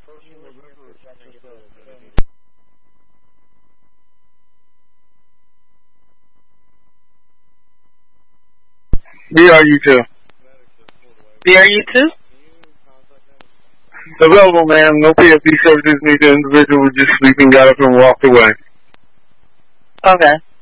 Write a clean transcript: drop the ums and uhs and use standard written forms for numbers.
BRU2. BRU2? Available, ma'am. No PFD services needed. Individual was just sleeping, got up and walked away. Okay.